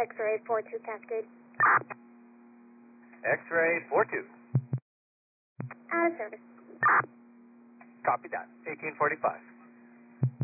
X-ray 42 Cascade. X-ray 42. Out of service. Copy that. 1845.